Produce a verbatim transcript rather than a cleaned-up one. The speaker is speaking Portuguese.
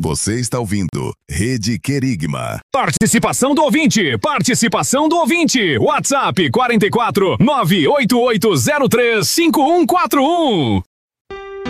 Você está ouvindo Rede Querigma. Participação do ouvinte, participação do ouvinte. WhatsApp quatro quatro nove oito oito zero três cinco um quatro um.